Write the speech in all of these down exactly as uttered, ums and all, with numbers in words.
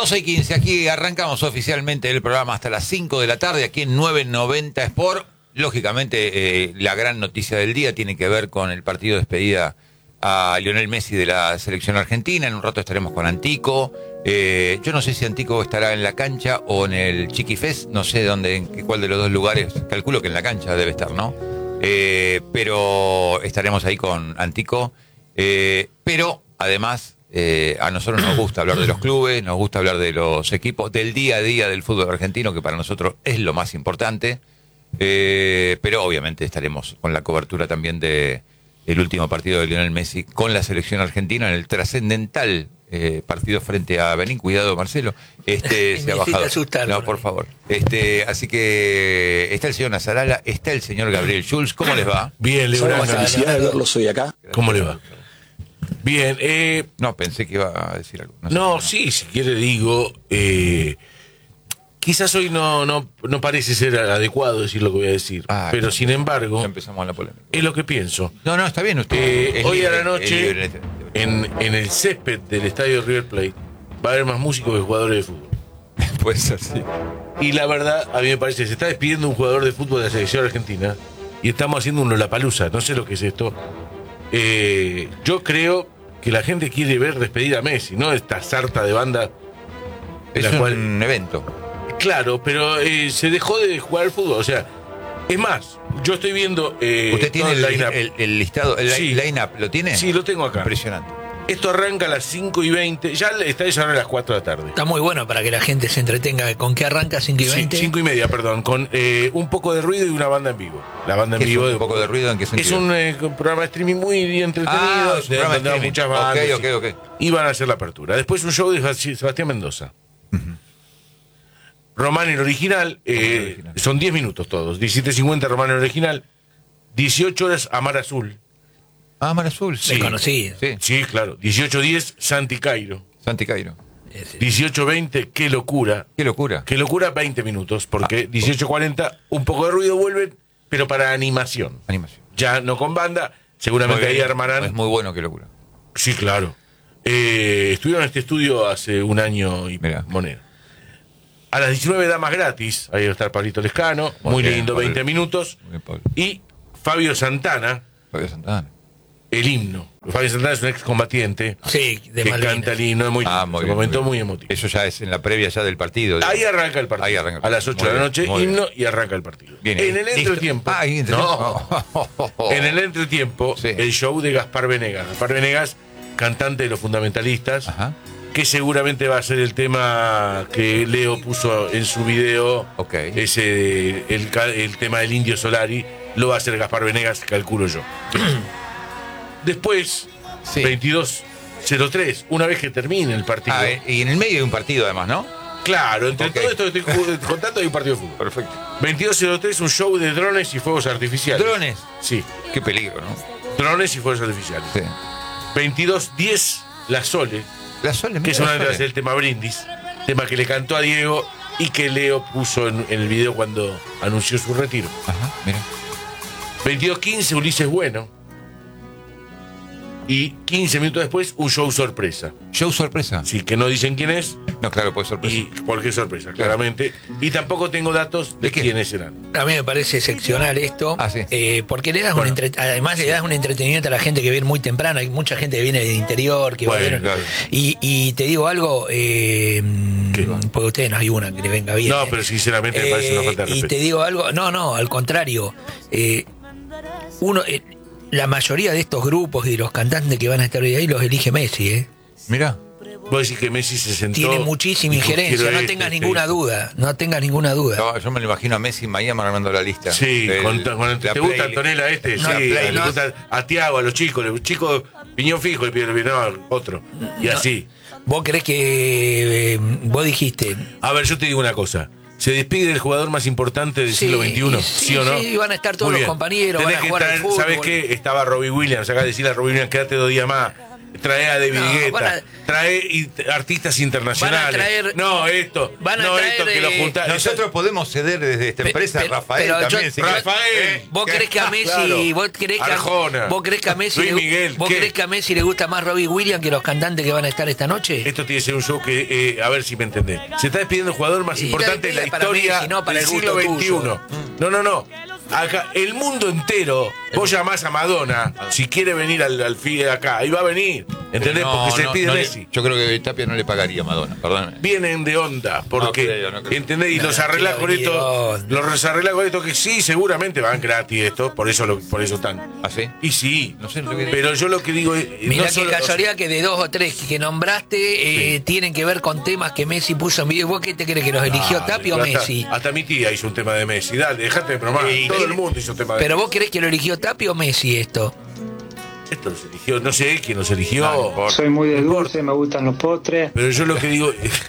doce y quince, aquí arrancamos oficialmente el programa hasta las cinco de la tarde, aquí en nueve noventa Sport. Lógicamente, eh, la gran noticia del día tiene que ver con el partido de despedida a Lionel Messi de la selección argentina. En un rato estaremos con Antico. Eh, yo no sé si Antico estará en la cancha o en el Chiquifest, no sé dónde, en cuál de los dos lugares. Calculo que en la cancha debe estar, ¿no? Eh, pero estaremos ahí con Antico. Eh, pero, además, eh, a nosotros nos gusta hablar de los clubes, nos gusta hablar de los equipos, del día a día del fútbol argentino, que para nosotros es lo más importante. Eh, pero obviamente estaremos con la cobertura también de el último partido de Lionel Messi con la selección argentina en el trascendental eh, partido frente a Benín. Cuidado, Marcelo, este se ha bajado. Asustar, no, por favor. Este, así que está el señor Nazarala, está el señor Gabriel Schulz. ¿Cómo les va? Bien, le una felicidad de verlos hoy acá. ¿Cómo le va? Bien, eh, No, pensé que iba a decir algo. no, sé, no, sí, si quiere digo, eh, quizás hoy no, no, no parece ser adecuado decir lo que voy a decir, Ah, pero no, sin embargo, Ya empezamos la polémica. es lo que pienso. No, no, está bien usted. Eh, Es hoy libre, a la es noche, libre. en, en el césped del estadio River Plate, va a haber más músicos que jugadores de fútbol. Puede ser, sí. Y la verdad, a mí me parece, se está despidiendo un jugador de fútbol de la selección argentina y estamos haciendo un Lollapalooza, no sé lo que es esto. Eh, yo creo que la gente quiere ver despedir a Messi, ¿no? Esta sarta de banda. Es la un cual, evento. claro, pero eh, se dejó de jugar al fútbol, o sea, es más, yo estoy viendo... Eh, ¿Usted tiene todo el, line-up. el, el listado, el Sí. line-up? ¿Lo tiene? Sí, lo tengo acá. Impresionante. Esto arranca a las cinco y veinte, ya está ahora a las cuatro de la tarde. Está muy bueno para que la gente se entretenga. ¿Con qué arranca? cinco y veinte. cinco y media, perdón, con eh, un poco de ruido y una banda en vivo. La banda en ¿Qué es vivo. un poco de ruido? ¿En qué Es sentido? un eh, programa de streaming muy entretenido. Ah, es un de- programa de donde hay streaming. muchas bandas. Ok, ok, ok. Y van a hacer la apertura. Después un show de Sebastián Mendoza. Román el original, eh, el original. son diez minutos todos. diecisiete cincuenta Román el original. dieciocho horas Amar Azul. Ah, Mar Azul. Sí. Desconocido. Sí, Sí, claro. dieciocho diez Santi Cairo. Santi Cairo. Ese. dieciocho veinte Qué locura. Qué locura. Qué locura, veinte minutos. Porque Ah. dieciocho cuarenta un poco de ruido vuelven, pero para animación. Animación. Ya no con banda. Seguramente Muy ahí bien. armarán. Es muy bueno, qué locura. Sí, claro. Eh, estuvieron en este estudio hace un año y Mirá. moneda. A las diecinueve damas gratis. Ahí va a estar Pablito Lescano. Muy Muy bien, lindo, Pablo. veinte minutos. Muy bien, Pablo. Y Fabio Santana, Fabio Santana. el himno. Fabio Santana es un excombatiente Sí, de que Malvinas. canta el himno. Es muy, Ah, lindo, muy es un bien, momento muy muy bien. emotivo. Eso ya es en la previa ya del partido. Ahí digamos. arranca el partido. Ahí arranca el A las partido. ocho de la Muy noche, bien, muy bien. himno y arranca el partido. Bien, en el ¿listo? entretiempo. Ah, ahí no. En el entretiempo, Sí. el show de Gaspar Venegas. Gaspar Venegas, cantante de Los Fundamentalistas, Ajá. que seguramente va a ser el tema que Leo puso en su video. Ok. Ese, el, ca- el tema del Indio Solari, lo va a hacer Gaspar Venegas, calculo yo. Después, Sí. veintidós cero tres, una vez que termine el partido. Ah, eh, y en el medio hay un partido además, ¿no? Claro, entre Ok. todo esto que estoy ju- contando hay un partido de fútbol. Perfecto. veintidós cero tres, un show de drones y fuegos artificiales. Drones. Sí, Qué peligro, ¿no? drones y fuegos artificiales. Sí. veintidós diez, La Sole, La Sole, que mira, es una la de las Sole. del tema Brindis, tema que le cantó a Diego y que Leo puso en, en el video cuando anunció su retiro. Ajá, mira. veintidós quince, Ulises Bueno. Y quince minutos después, un show sorpresa. Show sorpresa. Sí, que no dicen quién es No, claro, pues sorpresa. y por qué sorpresa, claramente. Y tampoco tengo datos de ¿De qué? quiénes serán. A mí me parece excepcional esto, Ah, sí. eh, porque le das Bueno. un entre- además le das un entretenimiento a la gente que viene muy temprano. Hay mucha gente que viene del interior, que va a Bueno, ver- claro. y, y te digo algo, eh, ¿Qué? porque ustedes no hay una que le venga bien. No, eh. pero sinceramente me parece una falta de Y respeto. te digo algo, no, no, al contrario. eh, uno, eh, la mayoría de estos grupos y de los cantantes que van a estar hoy ahí los elige Messi, ¿eh? Mira. Vos decís que Messi se sentó. Tiene muchísima dijo, injerencia, "Quiero no este, tengas este". ninguna duda, no tengas ninguna duda. Yo, yo me lo imagino a Messi en Miami armando la lista. Sí, El- con, con- la ¿te gusta play- Antonella este? No, sí, la play, le no. gusta a Tiago, a los chicos, los chicos, piñón fijo, le piden no, otro. Y No. así. ¿Vos creés que eh, vos dijiste? A ver, yo te digo una cosa. ¿Se despide el jugador más importante del Sí, siglo veintiuno? ¿Sí, sí, o no? sí, van a estar todos Muy los bien. compañeros, Tenés van a que jugar al traer- fútbol. ¿Sabés qué? Estaba Robbie Williams, acá decirle a Robbie Williams, quédate dos días más. trae a David No, Guetta, van a- trae y- artistas internacionales. Van a traer- no, esto, van a no traer, esto que lo eh, junta. Nosotros podemos ceder desde esta Pe- empresa pe- a Rafael pero yo- también. si Rafael, querés. Eh, ¿Vos que- crees que a Messi, claro. vos crees que a, Arjona. vos crees que a Messi, Luis le, Miguel, vos ¿qué? crees que a Messi le gusta más Robbie Williams que los cantantes que van a estar esta noche? Esto tiene que ser un show que, eh, a ver si me entendés. Se está despidiendo el jugador más Y importante de la es para historia Messi, no para del el gusto siglo veintiuno. tuyo. No, no, no. Acá, el mundo entero, vos llamás a Madonna, si quiere venir al, al F I E acá, ahí va a venir. ¿Entendés? No, Porque se no, despide no le- Messi. yo creo que Tapia no le pagaría a Madonna, perdóname. Vienen de onda, porque, No creo, no creo. ¿entendés? Y No, los no arreglás quiero con venir de esto, onda. los arreglás con esto que sí, seguramente van gratis esto, por eso lo, por eso están. ¿Ah, sí? Y sí, No sé, no sé qué- pero yo lo que digo es. Mirá no qué solo- casualidad que de dos o tres que nombraste eh, tienen que ver con temas que Messi puso en video. ¿Vos qué te crees que los eligió Dale, Tapia o pero hasta- Messi? Hasta mi tía hizo un tema de Messi. Dale, dejate de bromar. Sí, Todo sí. el mundo hizo un tema de Pero Messi. vos crees que lo eligió Tapia o Messi esto. Esto los eligió, no sé quién los eligió. No, no importa. Soy muy de No importa. dulce, me gustan los postres. Pero yo lo que digo,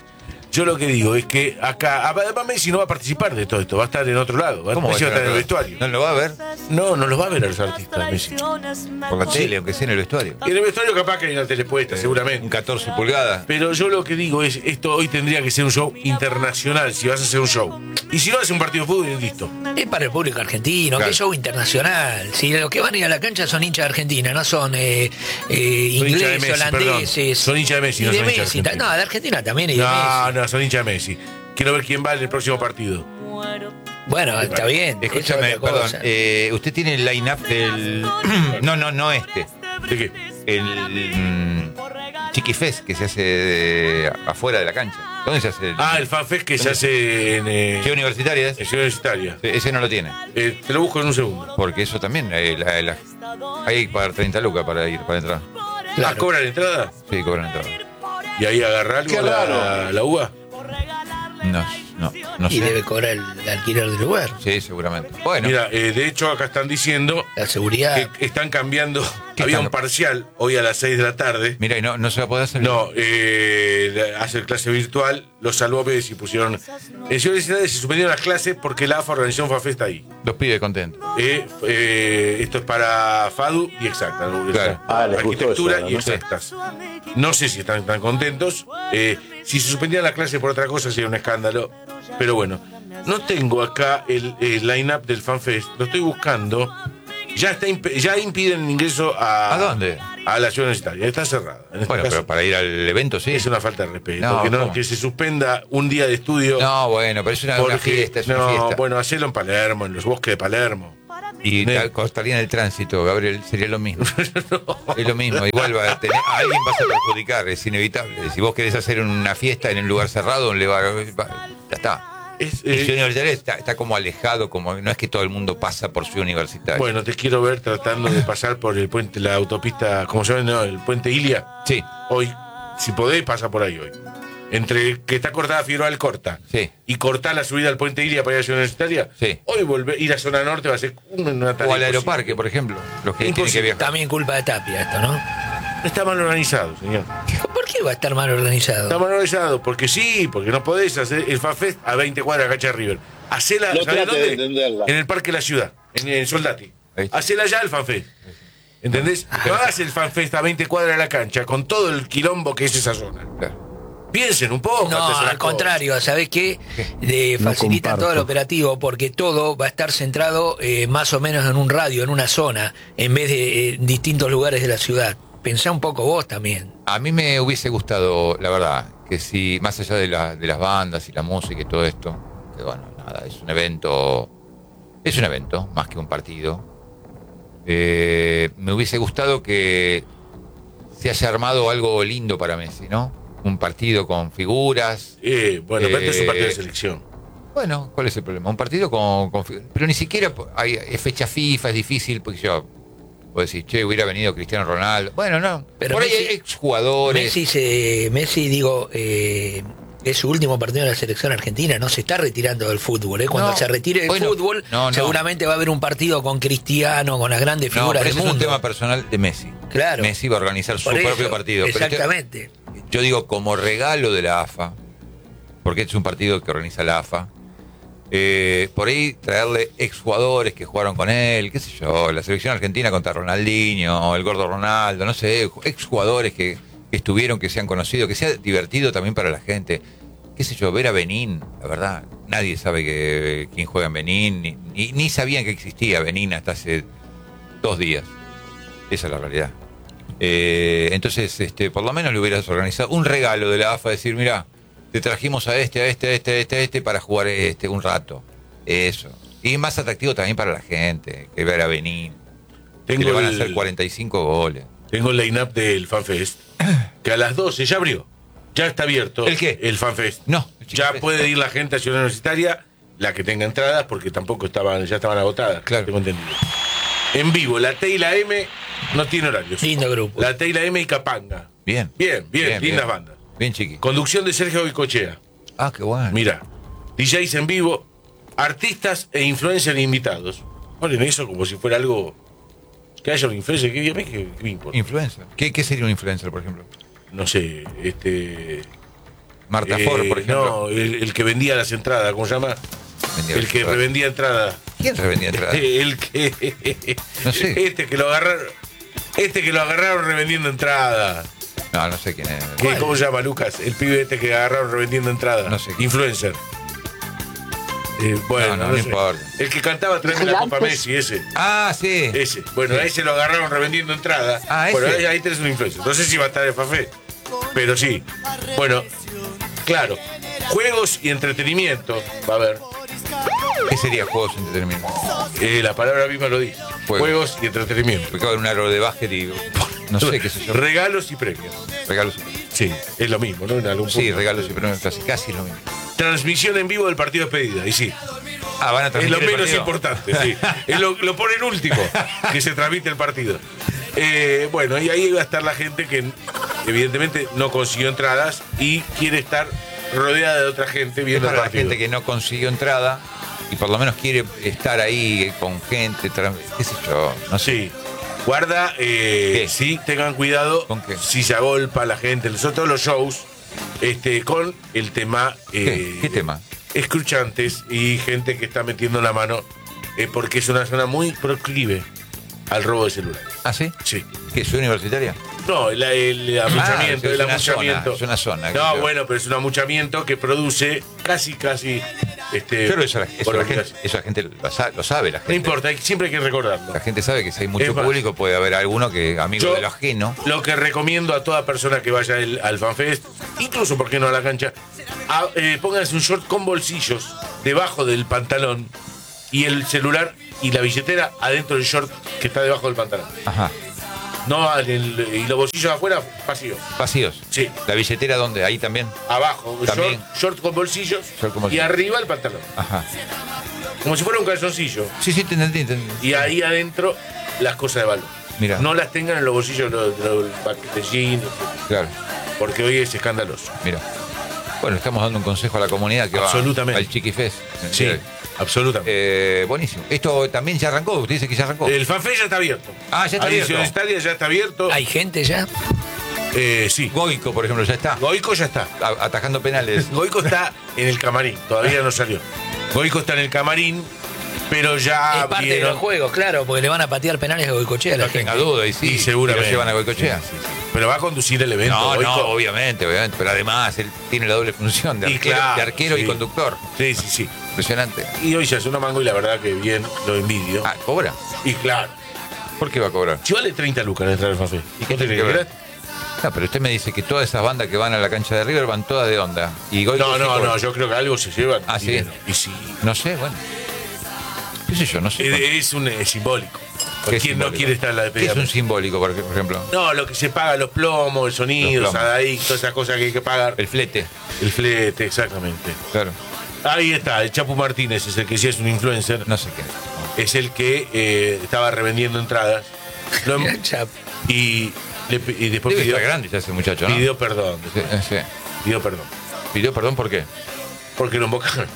yo lo que digo es que acá, además Messi no va a participar de todo esto, va a estar en otro lado. Va, ¿Cómo va a Messi va a estar en el estar? vestuario. ¿No lo va a ver? No, no los va a ver a los artistas, Messi. Por la tele, aunque sea en el vestuario. Y en el vestuario capaz que hay una telepuesta, Un seguramente. catorce pulgadas. Pero yo lo que digo es, esto hoy tendría que ser un show internacional, si vas a hacer un show. Y si no, hace un partido de fútbol, listo. Es para el público argentino, Claro. que show internacional. Si los que van a ir a la cancha son hinchas de Argentina, no son eh, eh, Son hinchas de ingleses, Messi, holandeses. perdón. Son hinchas de Messi, y no de son hinchas de Messi. Argentina. No, de Argentina también y de No, Messi. no, son hinchas de Messi. Quiero ver quién va en el próximo partido. Bueno, está bien. eso Escúchame, es otra perdón. cosa. eh, usted tiene el line-up del. No, no, no este. ¿De qué? El mm, Chiquifest que se hace de- afuera de la cancha. ¿Dónde se hace? El, Ah, el fanfest que se hace en, eh, ¿Qué universitaria es? en Ciudad Universitaria. Sí, ese no lo tiene. Eh, te lo busco en un segundo. Porque eso también. eh, la- la- hay que pagar treinta lucas para ir, para entrar. Claro. Ah, ¿cobran entrada? Sí, cobran entrada. Y ahí agarra algo Qué la, raro. la uva. No, no, no Y sé. debe cobrar el, el alquiler del lugar, Sí, seguramente. Bueno, Mira, eh, de hecho acá están diciendo la seguridad. que están cambiando. ¿Qué Había están? un parcial hoy a las seis de la tarde. mira, y no, no se va a poder hacer. No, eh, hacer clase virtual, los salvópides y pusieron. En Ciudad Universitaria se suspendieron las clases porque la A F A organizó un FAFEST ahí. Los pibes contentos. Eh, eh, esto es para FADU y Exactas. ¿no? Claro. Ah, les gustó Arquitectura eso, y ¿no? Exactas. No sé si están tan contentos. Eh, si se suspendían las clases por otra cosa sería un escándalo. Pero bueno, no tengo acá el, el line-up del FanFest. Lo estoy buscando. Ya está imp- ya impiden el ingreso a... ¿A dónde? A la ciudad universitaria. Está cerrada. En este Bueno, caso, pero para ir al evento sí. es una falta de respeto. No, que, no, ¿cómo? que se suspenda un día de estudio. No, bueno, pero es una, una porque- fiesta, es una no, fiesta. bueno, hacelo en Palermo, en los bosques de Palermo. Y Ne- tal- costaría en el tránsito, Gabriel, sería lo mismo. Es lo mismo, igual va a tener, a alguien vas a perjudicar, es inevitable. Si vos querés hacer una fiesta en un lugar cerrado, le va, va- ya está. Es, Y eh, Ciudad Universitaria está, está como alejado, como no es que todo el mundo pasa por Ciudad Universitaria. bueno, te quiero ver tratando de pasar por el puente, la autopista, ¿cómo se llama? No, el puente Ilia. Sí, Hoy, si podés, pasa por ahí hoy. Entre que está cortada Figueroa corta Sí. y cortar la subida al puente Ilia para ir a Ciudad Universitaria, Sí. hoy volver ir a zona norte va a ser una, una tarea o al imposible. aeroparque, por ejemplo, los que tienen que Imposible. viajar. También culpa de Tapia esto, ¿no? Está mal organizado, señor. ¿Por qué va a estar mal organizado? Está mal organizado, porque sí, porque no podés hacer el FAFEST a veinte cuadras de la cancha de River. Hacela, No ¿sabés trate de dónde? entenderla. En el Parque de la Ciudad, en, en Soldati. Ahí está. Hacela ya el FanFest. ¿Entendés? No hagas el FanFest a veinte cuadras de la cancha con todo el quilombo que es esa zona. Claro. Piensen un poco. No, antes de hacer las al contrario, ¿sabés qué? De No facilita comparto. todo el operativo porque todo va a estar centrado eh, más o menos en un radio, en una zona, en vez de eh, en distintos lugares de la ciudad. Pensá un poco vos también. A mí me hubiese gustado, la verdad, que si, más allá de, la- de las bandas y la música y todo esto, que bueno, nada, es un evento, es un evento, más que un partido. Eh, me hubiese gustado que se haya armado algo lindo para Messi, ¿no? Un partido con figuras. Eh, bueno, pero este es un partido de Eh, selección. Bueno, ¿cuál es el problema? Un partido con, con figuras. Pero ni siquiera hay es fecha FIFA, es difícil, porque yo... Vos decís, che, hubiera venido Cristiano Ronaldo. Bueno, no. Pero Por ahí Messi- hay exjugadores. Messi, se, Messi digo, eh, es su último partido en la selección argentina, no se está retirando del fútbol. ¿eh? Cuando No, se retire del bueno, fútbol, no, no. seguramente va a haber un partido con Cristiano, con las grandes No, figuras pero del ese es un mundo. tema personal de Messi. Claro. Messi va a organizar su Por eso, propio partido. Pero Exactamente. yo, yo digo, como regalo de la A F A, porque es un partido que organiza la A F A, Eh, por ahí traerle exjugadores que jugaron con él, qué sé yo, la selección argentina contra Ronaldinho, el gordo Ronaldo, no sé, exjugadores que, que estuvieron, que se han conocido, que sea divertido también para la gente. Qué sé yo, ver a Benín, la verdad, nadie sabe que, quién juega en Benín, ni, ni, ni sabían que existía Benín hasta hace dos días. Esa es la realidad. Eh, entonces, este, por lo menos le hubieras organizado un regalo de la A F A, decir, mira, te trajimos a este, a este, a este, a este, a este para jugar este un rato. Eso. Y más atractivo también para la gente, que ver a Benín. Tengo que le van a el- hacer cuarenta y cinco goles. Tengo el line-up del FanFest, que a las doce ya abrió. Ya está abierto. ¿El qué? El FanFest. No. el Ya Chiquifest. puede ir la gente a Ciudad Universitaria, la que tenga entradas, porque tampoco estaban, ya estaban agotadas. Claro. Tengo entendido. En vivo, la T y la M no tiene horarios. Lindo grupo. La T y la M y Capanga. Bien. Bien, bien, lindas bandas. Bien, chiqui. Conducción de Sergio Goicochea. Ah, qué bueno. Mira, D Js en vivo, artistas e influencers invitados. Ponen eso como si fuera algo. Que haya un influencer, que, que, que me importa. Influencer. ¿Qué, ¿Qué sería un influencer, por ejemplo? No sé, este. Marta eh, Ford, por ejemplo. No, el, el que vendía las entradas, ¿cómo se llama? Vendía El las que entradas. revendía entradas. ¿Quién revendía entradas? El que. No sé. Este que lo agarraron. Este que lo agarraron revendiendo entradas. No, no sé quién es. ¿Qué- ¿Cómo se llama, Lucas? El pibe este que agarraron revendiendo entradas. No sé. Influencer. Eh, bueno, No, no, no no sé. importa. El que cantaba Tráeme la Copa Messi, ese. Ah, sí. Ese. Bueno, Sí. a ese lo agarraron revendiendo entradas. Ah, Bueno, ese. ahí, ahí tenés un influencer. No sé si va a estar en Fafé, pero sí. Bueno, claro. Juegos y entretenimiento. Va a haber. ¿Qué sería juegos y entretenimiento? Eh, la palabra misma lo dice. Juegos. Juegos y entretenimiento. Porque va a haber un aro de básquet y. No sé qué sé yo. Regalos y premios. Regalos. Sí, es lo mismo, ¿no? En algún Sí, punto. regalos y premios casi, casi lo mismo. Transmisión en vivo del partido de despedida. Y sí. Ah, van a Es transmitir lo el menos partido. importante, sí. Es lo, lo pone en último, que se transmite el partido. Eh, bueno, y ahí va a estar la gente que evidentemente no consiguió entradas y quiere estar rodeada de otra gente Es viendo el para la partido. gente que no consiguió entrada y por lo menos quiere estar ahí con gente, tra- qué sé yo, no sé. Sí. Guarda, eh, ¿Qué? sí, tengan cuidado ¿Con qué? si se agolpa la gente, los todos los shows, este, con el tema. eh, ¿Qué? ¿Qué tema? Escuchantes y gente que está metiendo la mano, eh, porque es una zona muy proclive al robo de celulares. ¿Ah, sí? Sí. ¿Qué, ciudad universitaria? No, el, el amuchamiento, Ah, es el una amuchamiento. zona, es una zona, No, que yo- bueno, pero es un amuchamiento que produce casi, casi. Este, Pero eso, la- eso por la obligación. gente, eso la gente lo, sa- lo sabe, la No gente. importa, hay- siempre hay que recordarlo. La gente sabe que si hay mucho Es más, público puede haber alguno que amigo Yo de lo ajeno. lo que recomiendo a toda persona que vaya el- al FanFest, incluso, ¿por qué no a la cancha? A- eh, pónganse un short con bolsillos debajo del pantalón y el celular y la billetera adentro del short que está debajo del pantalón. Ajá. No, en el- y los bolsillos afuera, vacíos. Vacíos. Sí. ¿La billetera dónde? Ahí también. Abajo, También. short, short con bolsillos Short con y bolsillos. arriba el pantalón. Ajá. Como si fuera un calzoncillo. Sí, sí, te entendí. te entendí. Y ahí adentro las cosas de valor. Mira. No las tengan en los bolsillos de los, de los paquetes de jeans, Claro, porque hoy es escandaloso. mira. Bueno, estamos dando un consejo a la comunidad que Absolutamente. va al Chiquifest. Sí, absolutamente. Eh, buenísimo. Esto también ya arrancó. Usted dice que ya arrancó. El FanFest ya está abierto. Ah, ya está Adición abierto. Estadia ya está abierto. ¿Hay gente ya? Eh, sí. Goico, por ejemplo, ya está. Goico ya está. A- atajando penales. Goico está en el camarín. Todavía no salió. Goico está en el camarín, pero ya es parte de vieron- los juegos, claro, porque le van a patear penales a Goicochea a la No tenga gente. duda, y sí. Y seguramente. y lo llevan a Goicochea. Sí, sí, sí. Pero va a conducir el evento. No, Goico. no, obviamente, obviamente. Pero además él tiene la doble función de Y arquero, claro, de arquero sí. y conductor. Sí, sí, sí. Impresionante. Y hoy se hace una mango y la verdad que bien lo envidio. Ah, ¿cobra? Y claro, ¿Por qué va a cobrar? si vale treinta lucas entrar al FanFest. ¿Y qué ¿No te tiene que crees? ver? No, pero usted me dice que todas esas bandas que van a la cancha de River van todas de onda. Y Goico No, sí no, cobra. no, yo creo que algo se llevan. Ah, ¿sí? dinero. Y sí. No sé, bueno. ¿Qué sé yo? No sé. Es, cuánto. es un es simbólico. ¿Qué es ¿Quién no simbólico? quiere estar en la ¿Qué despedida? es un simbólico, por por ejemplo? No, lo que se paga, los plomos, el sonido, Los plomos. Sadaik, todas esas cosas que hay que pagar. El flete, El flete, exactamente. claro. Ahí está, el Chapu Martínez es el que sí es un influencer. No sé qué. Es el que eh, estaba revendiendo entradas. Lo em- Chap. y, le pi- y después Debe pidió, estar grande ya ese muchacho, ¿no? pidió perdón. Sí, eh, sí. Pidió perdón. Pidió perdón, ¿por qué? Porque lo embocaron.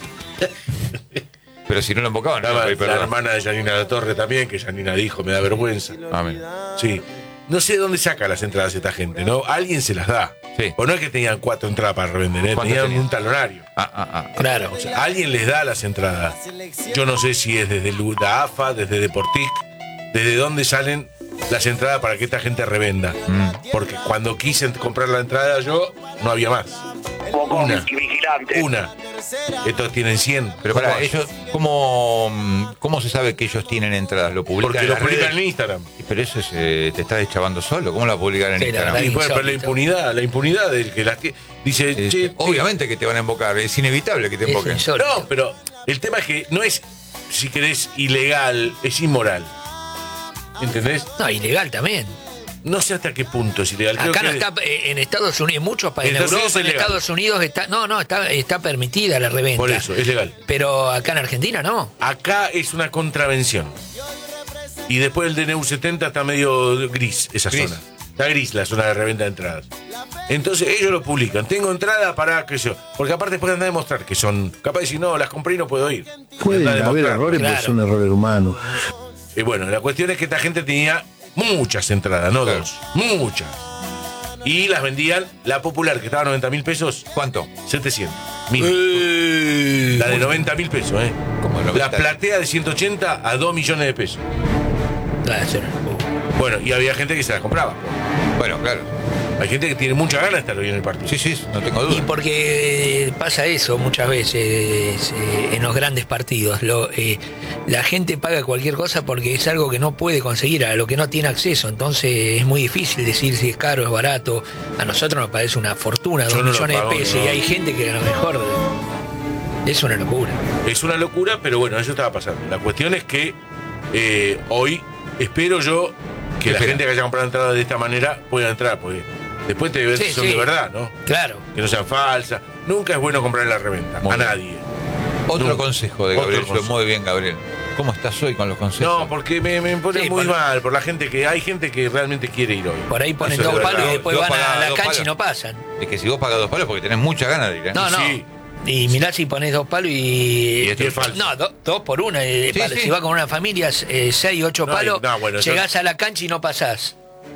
Pero si no lo invocaban, no Estaba pedí la perdón. hermana de Janina La Torre también, que Janina dijo, me da vergüenza. Ah, mira. Sí. no sé de dónde saca las entradas esta gente, ¿no? Alguien se las da. Sí. O no es que tenían cuatro entradas para revender, ¿eh? ¿Cuántas Tenían tenían? un talonario. Ah, ah, ah. Claro. O sea, alguien les da las entradas. Yo no sé si es desde la A F A, desde Deportic, desde dónde salen las entradas para que esta gente revenda. Mm. Porque cuando quise comprar la entrada yo, no había más. Una. Una. Estos tienen cien. Pero ¿Cómo para hace? ellos, ¿cómo, ¿cómo se sabe que ellos tienen entradas? ¿Lo publican Porque en lo las publican redes? en Instagram. Pero eso es, eh, te está deschavando solo. ¿Cómo lo va a publicar en Sí, la Instagram? verdad Y bueno, pero la insólito. impunidad, la impunidad del que las tiene. Dice, Eh, che, obviamente que te van a invocar, es inevitable que te Es invoquen. insólito. no, pero el tema es que no es, si querés, ilegal, es inmoral. ¿Entendés? No, ilegal también. No sé hasta qué punto es ilegal. Creo Acá no que- está, eh, en Estados Unidos, muchos países, En en Estados Europa, Unidos en es legal. Estados Unidos está, no, no, está, está permitida la reventa. Por eso, es legal. Pero acá en Argentina no. Acá es una contravención. Y después el D N U setenta está medio gris, esa Gris. zona. Está gris la zona de reventa de entradas. Entonces ellos lo publican. Tengo entrada para, qué sé yo. Porque aparte pueden andar a demostrar que son. Capaz de decir, no, las compré y no puedo ir. Pueden Andar a haber demostrar. errores, Claro. porque son errores humanos. Y bueno, la cuestión es que esta gente tenía muchas entradas, no Claro. dos. Muchas. Y las vendían, la popular, que estaba a noventa mil pesos, ¿Cuánto? setecientos. Mil. La de noventa mil pesos, ¿eh? Como La noventa. platea de ciento ochenta a dos millones de pesos. Claro, sí. Bueno, y había gente que se las compraba. Bueno, claro. Hay gente que tiene mucha ganas de estar hoy en el partido. Sí, sí, no tengo Y duda. porque pasa eso muchas veces eh, en los grandes partidos. Lo, eh, la gente paga cualquier cosa porque es algo que no puede conseguir, a lo que no tiene acceso. Entonces es muy difícil decir si es caro o es barato. A nosotros nos parece una fortuna, Yo dos no lo millones pago, de pesos. no. Y hay gente que a lo mejor es una locura. Es una locura, pero bueno, eso estaba pasando. La cuestión es que eh, hoy espero yo que la Espera. gente que haya comprado entradas de esta manera pueda entrar, porque después te ves Sí, si son sí. de verdad, ¿no? Claro. Que no sean falsas. Nunca es bueno comprar en la reventa, Muy a bien. nadie. Otro Nunca. consejo de Otro Gabriel. consejo. Muy bien, Gabriel. ¿Cómo estás hoy con los consejos? No, porque me, me pone Sí, muy por- mal por la gente que hay gente que realmente quiere ir hoy. Por ahí ponen Eso es dos de palos y verdad. después Dos van a palos, la dos cancha palos. y no pasan. Es que si vos pagas dos palos porque tenés muchas ganas de ir, ¿eh? No, no. Sí. Y mirá si pones dos palos y. Y esto es falso. No, do- dos por una. eh, Sí, palo. sí. Si vas con una familia, eh, seis, ocho No, palos, y- no, bueno, eso- llegás a la cancha y no pasás.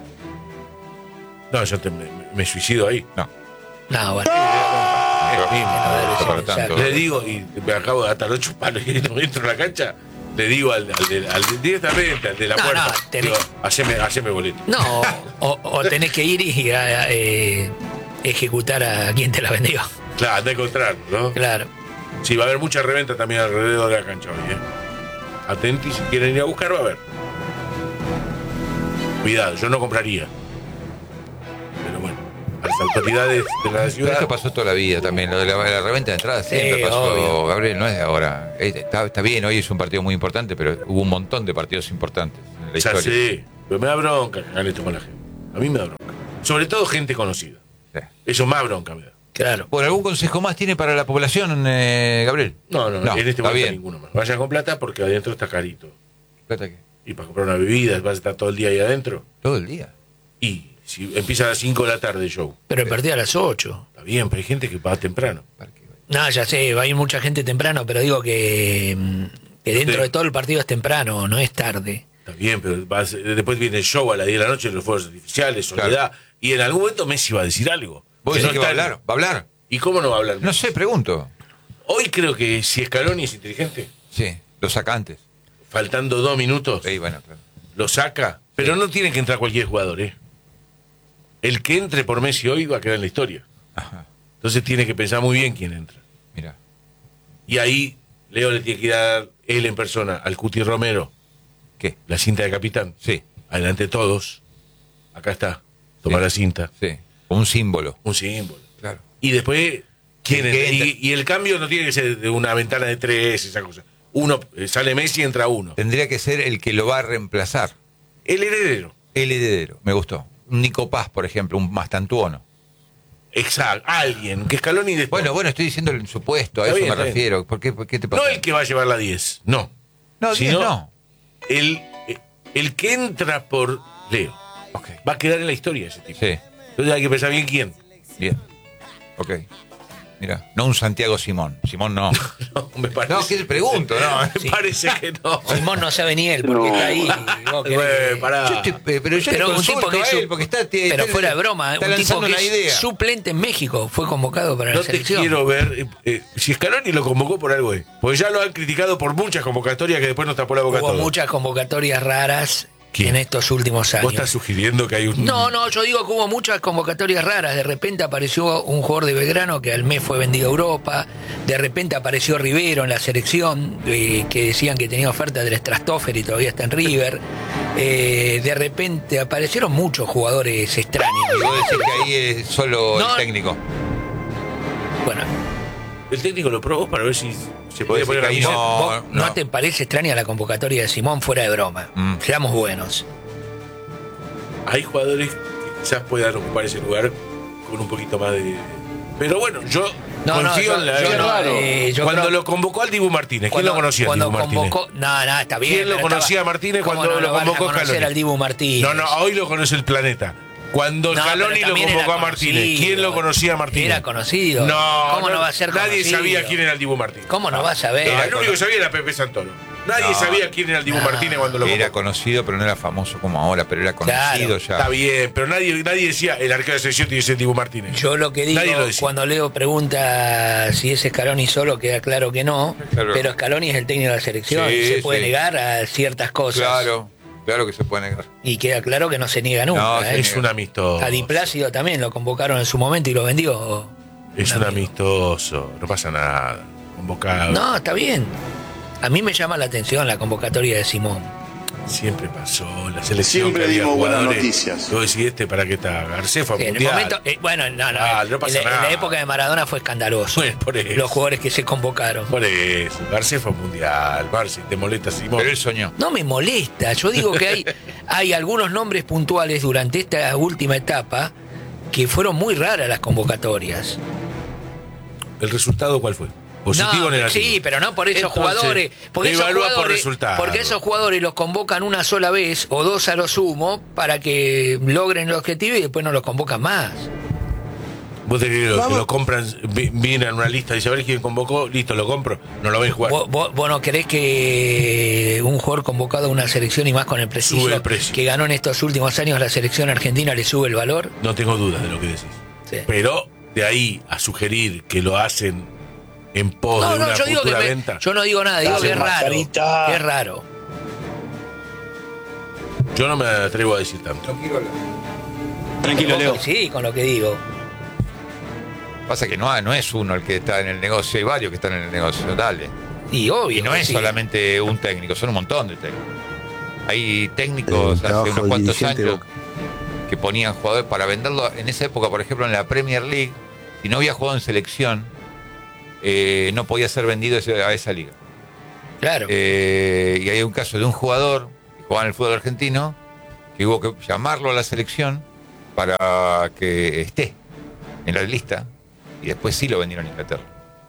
No, yo te- me, me suicido ahí. No. No, bueno. Eh, no debe no, ser, para tanto. exacto. Le digo, y me acabo de atar ocho palos y no entro en la cancha, le digo al, al, de- al de- directamente al de la No, puerta, no, tenés- digo, haceme, haceme boleto. No, o, o tenés que ir y eh, ejecutar a quien te la vendió. Claro, anda a encontrarlo, ¿no? Claro. Sí, va a haber mucha reventa también alrededor de la cancha hoy, ¿eh? Atenti, si quieren ir a buscar, va a haber. Cuidado, yo no compraría. Pero bueno, a las autoridades de la Pero ciudad. esto pasó toda la vida también. Lo de la, la reventa de entradas siempre Sí, pasó, obvio. Gabriel, no es de ahora. Eh, Está, está bien, hoy es un partido muy importante, pero hubo un montón de partidos importantes en la Ya historia. sé, pero me da bronca que hagan esto con la gente. A mí me da bronca. Sobre todo gente conocida. Sí. Eso más bronca me da. Claro. Bueno, ¿algún consejo más tiene para la población, eh, Gabriel? No, no, no, en este está momento bien. ninguno más. Vayan con plata porque adentro está carito. Plata que- Y para comprar una bebida, vas a estar todo el día ahí adentro. Todo el día. Y si empieza a las cinco de la tarde el show. Pero el partido a las ocho. Está bien, pero hay gente que va temprano. ¿Para qué? No, ya sé, va a ir mucha gente temprano, pero digo que, mm, que dentro Sí. de todo el partido es temprano, no es tarde. Está bien, pero vas- después viene el show a las diez de la noche, los fuegos artificiales, soledad. Y en algún momento Messi va a decir algo. ¿Vos Que decís no que va a está- hablar? ¿Va a hablar? ¿Y cómo no va a hablar? No sé, pregunto. Hoy creo que si Scaloni es inteligente, Sí, lo saca antes. faltando dos minutos, Sí, bueno, claro. lo saca. Pero no tiene que entrar cualquier jugador, ¿eh? El que entre por Messi hoy va a quedar en la historia. Ajá, Entonces tiene que pensar muy bien quién entra. mira. Y ahí Leo le tiene que dar él en persona al Cuti Romero ¿Qué? la cinta de capitán. Sí, Adelante todos. Acá está. Toma Sí. la cinta. sí. Un símbolo. Un símbolo. Claro. Y después, ¿quién El que entra? entra. Y, y el cambio no tiene que ser de una ventana de tres, esa cosa. Uno, eh, sale Messi y entra uno. Tendría que ser el que lo va a reemplazar. El heredero. El heredero. Me gustó. Un Nico Paz, por ejemplo, un Mastantuono. Exacto. Alguien. Que Scaloni después. Bueno, bueno, estoy diciendo el supuesto, a Está eso bien, me está bien. refiero. ¿Por qué, por qué te pasa? No el que va a llevar la diez. No. No, sino diez no. El, eh, el que entra por Leo. Ok. Va a quedar en la historia ese tipo. Sí, Entonces hay que pensar bien quién. bien. Ok. Mira, no un Santiago Simón. Simón no. No, me parece. No, que te pregunto, ¿no? Me Sí. parece que no. Simón no sabe ni él, porque No. está ahí. y vos querés Güey, que- pará. Yo estoy- pero yo Pero le un tipo consulto que a es él, su- porque está, te- pero está- fuera de broma, está un tipo lanzando que una es idea. suplente en México, fue convocado para No la te selección. quiero ver. eh, eh, si Scaloni lo convocó por algo, eh. Porque ya lo han criticado por muchas convocatorias que después nos tapó la boca Hubo todo. muchas convocatorias raras ¿Quién? en estos últimos años. Vos estás sugiriendo que hay un. No, no, yo digo que hubo muchas convocatorias raras. De repente apareció un jugador de Belgrano que al mes fue vendido a Europa. De repente apareció Rivero en la selección, eh, que decían que tenía oferta del Strastófer y todavía está en River. Eh, de repente aparecieron muchos jugadores extraños. Y vos decís que ahí es solo No. el técnico. Bueno, El técnico lo probó para ver si se Puede podía decir poner que la ahí camiseta. no, ¿vos no, no. te parece extraña la convocatoria de Simón fuera de broma? Mm. Seamos buenos. Hay jugadores que quizás puedan ocupar ese lugar con un poquito más de. Pero bueno, yo No, no, confío yo- en la. yo no, Claro. eh, yo cuando creo- lo convocó al Dibu Martínez, ¿quién Cuando- lo conocía al cuando Dibu Martínez? convocó, no, no, está bien. ¿Quién lo pero conocía estaba- a Martínez ¿cómo cuando no lo van a convocó conocer Scaloni? al Dibu Martínez? No, no, hoy lo conoce el planeta. Cuando No, Scaloni pero lo también convocó a era Martínez, conocido. ¿quién lo conocía a Martínez? Era conocido. No, ¿Cómo no va a ser Nadie conocido? sabía quién era el Dibu Martínez. ¿Cómo no vas a ver? Era el único que sabía era Pepe Santoro. Nadie No. sabía quién era el Dibu No. Martínez cuando lo Era convocó. conocido, pero no era famoso como ahora, pero era conocido Claro. ya. Está bien, pero nadie, nadie decía el arquero de selección tiene que ser Dibu Martínez. Yo lo que digo, Nadie lo decía. cuando Leo pregunta si es Scaloni solo, queda claro que no. Claro. Pero Scaloni es el técnico de la selección Sí, y se puede sí. negar a ciertas cosas. Claro, claro que se puede negar. Y queda claro que no se niega nunca. No, ¿eh? Es un amistoso. A Di Plácido también lo convocaron en su momento y lo vendió. Es un un amigo. amistoso, no pasa nada. Convocado. No, está bien. A mí me llama la atención la convocatoria de Simón. Siempre pasó. La selección. Siempre que había dimos buenas jugadores. noticias. Vos decís, este, ¿para qué está? Garcés fue Sí, en el mundial. momento, eh, bueno, no, no, Ah, en, no pasa en la- en nada. la época de Maradona fue escandaloso. Bueno, por eso. Los jugadores que se convocaron. Por eso. Garcés fue mundial. Marci, te molesta Simón. Pero él soñó. No me molesta. Yo digo que hay, hay algunos nombres puntuales durante esta última etapa que fueron muy raras las convocatorias. ¿El resultado cuál fue? ¿Positivo No, o negativo? sí, pero no por esos Entonces, jugadores. Porque esos evalúa por jugadores, resultado. porque esos jugadores los convocan una sola vez o dos a lo sumo para que logren el objetivo y después no los convocan más. Vos te crees que lo compran, vi- vienen a una lista y dice, a ver quién convocó, listo, lo compro, no lo ven jugar. ¿Vos, vos- vos no creés que un jugador convocado a una selección y más con el prestigio Sube el precio. que ganó en estos últimos años la selección argentina le sube el valor? No tengo dudas de lo que decís. Sí. Pero de ahí a sugerir que lo hacen en pos No, de no, una yo digo que futura me- venta. yo no digo nada, digo Dale, que es raro. mascarita. que es raro. Yo no me atrevo a decir tanto. Tranquilo, Vos Leo. coincidís con lo que digo. Pasa que no, no es uno el que está en el negocio, hay varios que están en el negocio, dale. Y obvio. Y no es sí. solamente un técnico, son un montón de técnicos. Hay técnicos El hace trabajo unos del cuantos dirigente años Boca. que ponían jugadores para venderlo. En esa época, por ejemplo, en la Premier League, si no había jugado en selección, eh, no podía ser vendido ese- a esa liga. Claro. Eh, y hay un caso de un jugador que jugaba en el fútbol argentino que hubo que llamarlo a la selección para que esté en la lista y después sí lo vendieron a Inglaterra.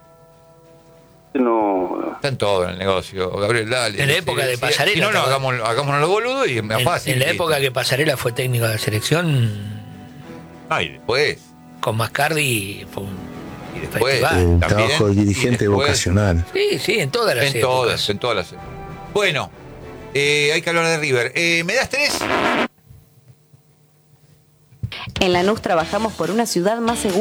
No, Están todos en el negocio, Gabriel, dale. En la Sí, época de sí, Pasarela Si no, no, estaba- hagamos, hagámonos los boludos y es más en, fácil. en la listo. época que Pasarela fue técnico de la selección, Ah, y después. con Mascardi fue un Y después. festival. El También, trabajo del y dirigente después- vocacional. Sí, sí, en todas las En épocas. todas, en todas las. Bueno, eh, hay que hablar de River. Eh, ¿Me das tres? En Lanús trabajamos por una ciudad más segura.